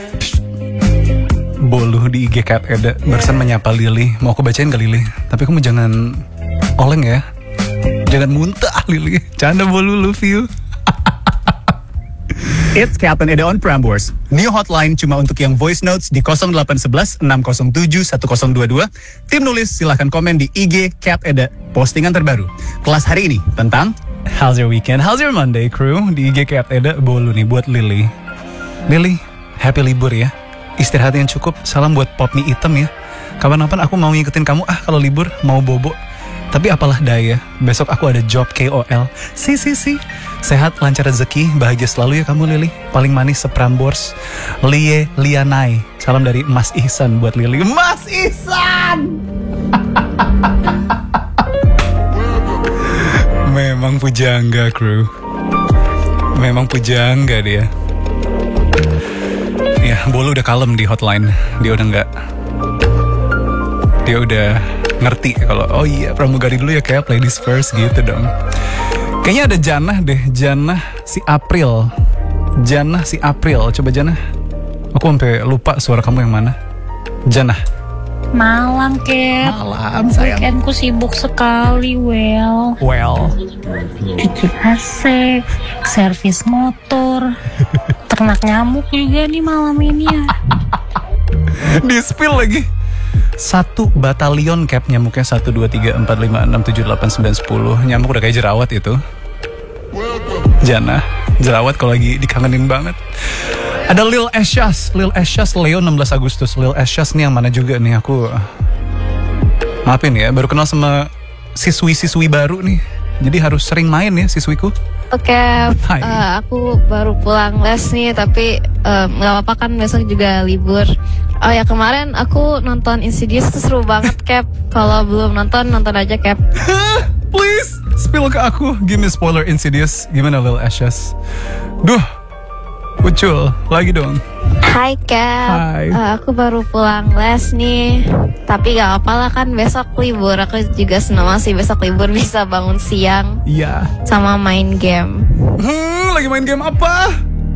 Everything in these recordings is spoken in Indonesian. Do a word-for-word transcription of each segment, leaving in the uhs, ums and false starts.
Bolu di I G Cat Eda barusan menyapa Lily. Mau aku bacain gak Lily? Tapi kamu jangan oleng ya. Jangan muntah Lily. Canda Bolu, love you. It's Captain Eda on Prambors. New hotline cuma untuk yang voice notes di nol delapan satu satu enam nol tujuh satu nol dua dua. Tim nulis silahkan komen di I G Cap Eda. Postingan terbaru kelas hari ini tentang How's your weekend? How's your Monday, crew? Di I G Cap Eda Bolu nih buat Lily. Lily, happy libur ya. Istirahat yang cukup. Salam buat pop mie hitam ya. Kapan-kapan aku mau ngikutin kamu ah kalau libur mau bobo. Tapi apalah daya, besok aku ada job K O L. Si si si. Sehat, lancar rezeki, bahagia selalu ya kamu Lily. Paling manis seprambors. Lie Lianai. Salam dari Mas Ihsan buat Lily. Mas Ihsan. Memang pujangga, kru. Memang pujangga dia. Ya, Bolu udah kalem di hotline. Dia udah nggak. Dia udah ngerti kalau oh iya pramugari dulu ya kayak ladies first gitu dong. Kayaknya ada Janah deh, Janah si April. Janah si April, coba Janah. Aku sampai lupa suara kamu yang mana. Janah. Malam, Cat. Malam, sayang. Weekendku sibuk sekali, well. Well. Cuci A C, servis motor, ternak nyamuk juga nih malam ini ya. Di-spill lagi. Satu batalion cap nyamuknya satu, dua, tiga, empat, lima, enam, tujuh, delapan, sembilan, sepuluh. Nyamuk udah kayak jerawat itu. Jana, jerawat kalau lagi dikangenin banget. Ada Lil Esyas, Lil Esyas Leo enam belas Agustus. Lil Esyas nih yang mana juga nih aku. Maafin ya, baru kenal sama siswi-siswi baru nih. Jadi harus sering main ya siswiku. Oke, uh, aku baru pulang les nih, tapi uh, gak apa-apa kan besok juga libur. Oh ya, kemarin aku nonton Insidious tuh seru banget, Cap. Kalau belum nonton, nonton aja, Cap. Please, spill ke aku. Give me spoiler Insidious. Gimana Lil Ashes? Duh, Ucul, lagi dong. Hai, Cap. Hai. Uh, aku baru pulang les nih. Tapi gak apa-apa lah kan besok libur. Aku juga senang sih besok libur bisa bangun siang. Iya. Sama main game. Hmm, lagi main game apa?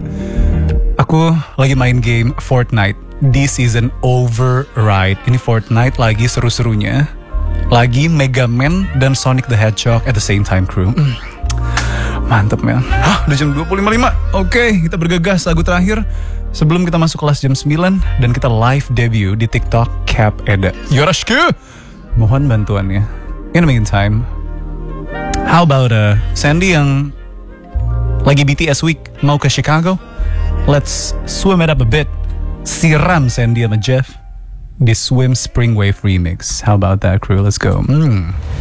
Aku lagi main game Fortnite di season Override. Ini Fortnite lagi seru-serunya. Lagi Mega Man dan Sonic the Hedgehog at the same time, crew. Mm. Mantep, men. Hah, udah jam dua puluh lima lima. Oke, kita bergegas lagu terakhir sebelum kita masuk kelas jam sembilan dan kita live debut di TikTok Cap Eda. Yoroshiku. Mohon bantuannya. In the meantime, how about uh, Sandy yang lagi B T S week mau ke Chicago? Let's swim it up a bit. Siram Sandy sama Jeff di Swim Spring Wave Remix. How about that, crew? Let's go. Mm.